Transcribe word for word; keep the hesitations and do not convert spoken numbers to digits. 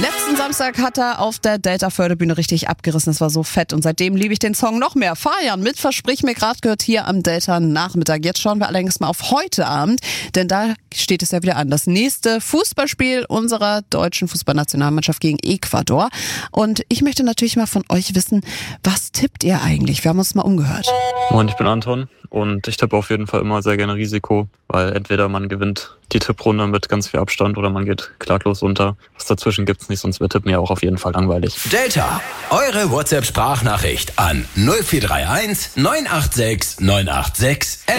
Letzten Samstag hat er auf der Delta-Förderbühne richtig abgerissen. Es war so fett und seitdem liebe ich den Song noch mehr. Fajan mit Versprich mir gerade gehört hier am Delta-Nachmittag. Jetzt schauen wir allerdings mal auf heute Abend, denn da steht es ja wieder an. Das nächste Fußballspiel unserer deutschen Fußballnationalmannschaft gegen Ecuador. Und ich möchte natürlich mal von euch wissen, was tippt ihr eigentlich? Wir haben uns mal umgehört. Moin, ich bin Anton und ich tippe auf jeden Fall immer sehr gerne Risiko, weil entweder man gewinnt die Tipprunde mit ganz viel Abstand oder man geht klaglos unter. Was dazwischen gibt's nicht, sonst wird Tippen ja auch auf jeden Fall langweilig. Delta, eure WhatsApp-Sprachnachricht an null vier drei eins neun acht sechs neun acht sechs elf.